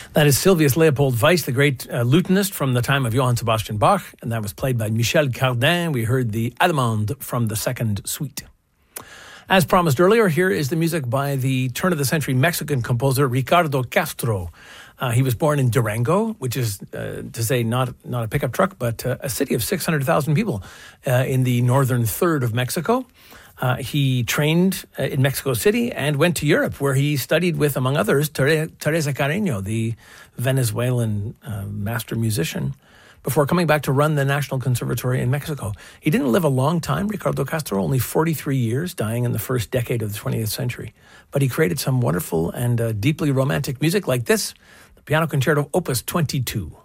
That is Sylvius Leopold Weiss, the great lutenist from the time of Johann Sebastian Bach, and that was played by Michel Cardin. We heard the Allemande from the second suite. As promised earlier, here is the music by the turn-of-the-century Mexican composer Ricardo Castro. He was born in Durango, which is, to say, not a pickup truck, but a city of 600,000 people in the northern third of Mexico. He trained in Mexico City and went to Europe, where he studied with, among others, Teresa Carreño, the Venezuelan master musician, before coming back to run the National Conservatory in Mexico. He didn't live a long time, Ricardo Castro, only 43 years, dying in the first decade of the 20th century. But he created some wonderful and deeply romantic music like this, the Piano Concerto Opus 22.